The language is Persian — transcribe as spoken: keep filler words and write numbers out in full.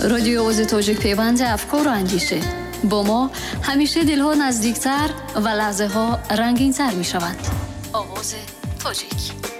رادیو آواز تاجیک پیوند افکار و اندیشه. با ما همیشه دلها نزدیکتر و لحظه ها رنگین تر می شوند. آواز تاجیک.